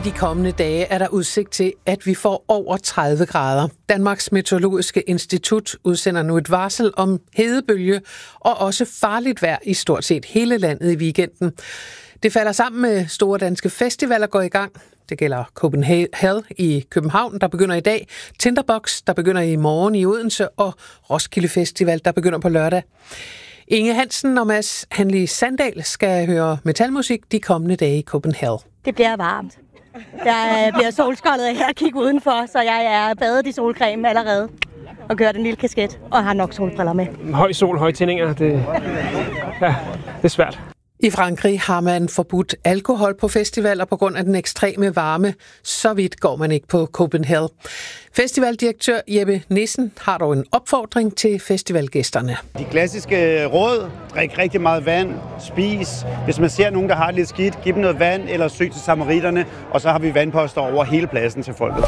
de kommende dage er der udsigt til, at vi får over 30 grader. Danmarks Meteorologiske Institut udsender nu et varsel om hedebølge og også farligt vejr i stort set hele landet i weekenden. Det falder sammen med store danske festivaler går i gang. Det gælder Copenhagen i København, der begynder i dag, Tinderbox, der begynder i morgen i Odense, og Roskilde Festival, der begynder på lørdag. Inge Hansen og Mads Hanli Sandal skal høre metalmusik de kommende dage i Copenhagen. Det bliver varmt. Jeg bliver solskoldet af her at kigge udenfor, så jeg er badet i solcreme allerede og gør den lille kasket og har nok solbriller med. Høj sol, høje tændinger, det er svært. I Frankrig har man forbudt alkohol på festivaler på grund af den ekstreme varme. Så vidt går man ikke på Copenhagen. Festivaldirektør Jeppe Nissen har dog en opfordring til festivalgæsterne. De klassiske råd: drik rigtig meget vand, spis. Hvis man ser nogen, der har det lidt skidt, giv dem noget vand eller søg til samaritterne, og så har vi vandposter over hele pladsen til folket.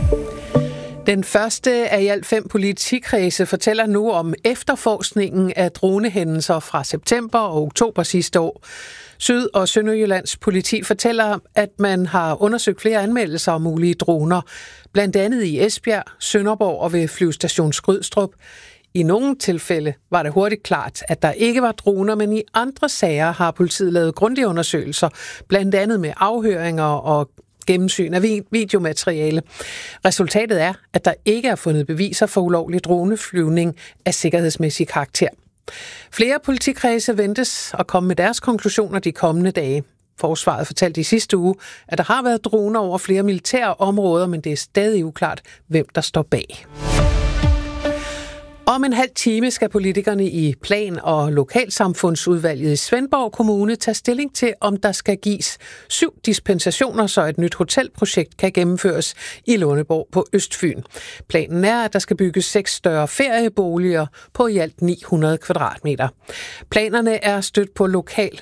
Den første af i alt 5 politikredse fortæller nu om efterforskningen af dronehændelser fra september og oktober sidste år. Syd- og Sønderjyllands politi fortæller, at man har undersøgt flere anmeldelser om mulige droner, blandt andet i Esbjerg, Sønderborg og ved flyvestation Skrydstrup. I nogle tilfælde var det hurtigt klart, at der ikke var droner, men i andre sager har politiet lavet grundige undersøgelser, blandt andet med afhøringer og gennemsyn af videomateriale. Resultatet er, at der ikke er fundet beviser for ulovlig droneflyvning af sikkerhedsmæssig karakter. Flere politikredse ventes at komme med deres konklusioner de kommende dage. Forsvaret fortalte i sidste uge, at der har været droner over flere militære områder, men det er stadig uklart, hvem der står bag. Om en halv time skal politikerne i Plan- og Lokalsamfundsudvalget i Svendborg Kommune tage stilling til, om der skal gives 7 dispensationer, så et nyt hotelprojekt kan gennemføres i Lundeborg på Østfyn. Planen er, at der skal bygges 6 større ferieboliger på i alt 900 kvadratmeter. Planerne er stødt på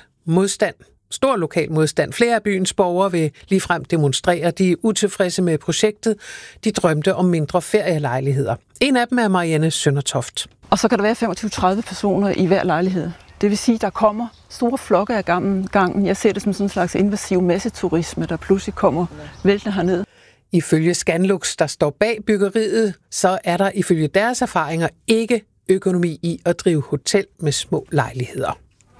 stor lokal modstand. Flere af byens borgere vil ligefrem demonstrere. De er utilfredse med projektet. De drømte om mindre ferielejligheder. En af dem er Marianne Søndertoft. Og så kan der være 25-30 personer i hver lejlighed. Det vil sige, at der kommer store flokke af gangen. Jeg ser det som sådan en slags invasiv masseturisme, der pludselig kommer væltende herned. Ifølge Scanlux, der står bag byggeriet, så er der ifølge deres erfaringer ikke økonomi i at drive hotel med små lejligheder.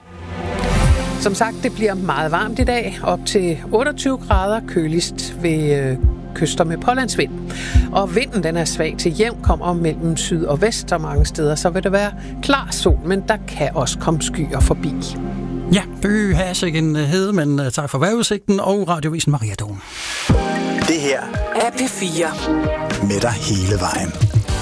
Som sagt, det bliver meget varmt i dag, op til 28 grader, køligst ved kyster med pålandsvind. Og vinden den er svag til jævn, kommer mellem syd og vest, og mange steder så vil det være klar sol, men der kan også komme skyer forbi. Ja, Bøge har ikke en hede, men tak for vejrudsigten og radiovisen Maria Dogen. Det her er P4. Med dig hele vejen.